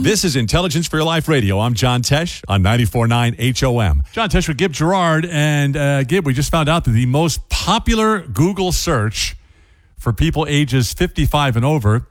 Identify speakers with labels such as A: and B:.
A: This is Intelligence for Your Life Radio. I'm John Tesh on 94.9 HOM.
B: John Tesh with Gib Gerard. And Gib, we just found out that the most popular Google search for people ages 55 and over